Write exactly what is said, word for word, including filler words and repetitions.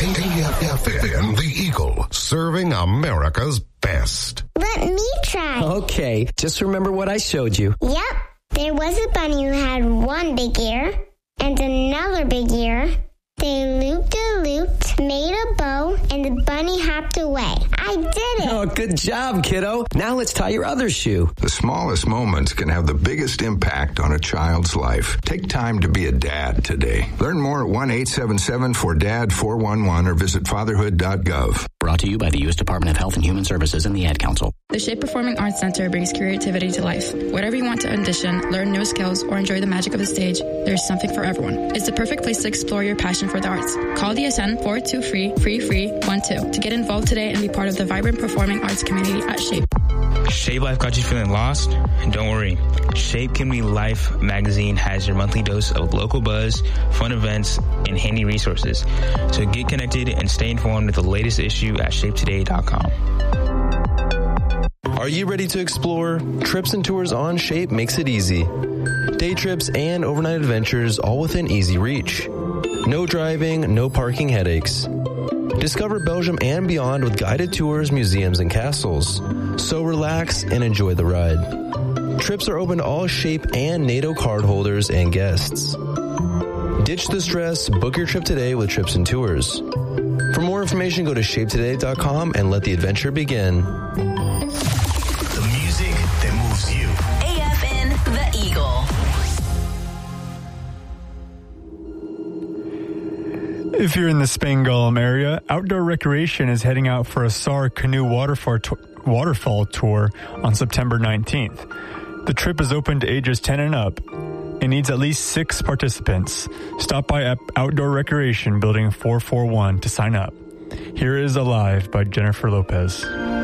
A F M, The Eagle, serving America's best. Let me try. Okay, just remember what I showed you. Yep. There was a bunny who had one big ear and another big ear. They looped-a-looped, made a bow, and the bunny hopped away. I did it! Oh, good job, kiddo. Now let's tie your other shoe. The smallest moments can have the biggest impact on a child's life. Take time to be a dad today. Learn more at one eight seven seven four D A D four one one or visit fatherhood dot gov. Brought to you by the U S Department of Health and Human Services and the Ad Council. The Shape Performing Arts Center brings creativity to life. Whatever you want to audition, learn new skills, or enjoy the magic of the stage, there's something for everyone. It's the perfect place to explore your passion for the arts. Call D S N four two three, three three one two to get involved today and be part of the vibrant performing arts community at Shape. Shape Life got you feeling lost? Don't worry. Shape Community Life magazine has your monthly dose of local buzz, fun events, and handy resources. So get connected and stay informed with the latest issue at shape today dot com. Are you ready to explore? Trips and tours on Shape makes it easy. Day trips and overnight adventures all within easy reach. No driving, no parking headaches. Discover Belgium and beyond with guided tours, museums, and castles. So relax and enjoy the ride. Trips are open to all Shape and NATO cardholders and guests. Ditch the stress, book your trip today with Trips and Tours. For more information, go to shape today dot com and let the adventure begin. The music that moves you. A F N, The Eagle. If you're in the Spangolm area, Outdoor Recreation is heading out for a S A R Canoe Waterfall, t- waterfall Tour on September nineteenth. The trip is open to ages ten and up. It needs at least six participants. Stop by at Outdoor Recreation, Building four forty-one to sign up. Here is Alive by Jennifer Lopez.